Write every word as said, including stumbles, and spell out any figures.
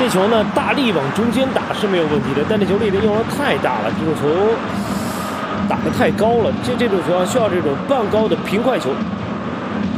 这球呢，大力往中间打是没有问题的，但这球力量用的太大了，这种球打得太高了。这这种球啊，需要这种半高的平快球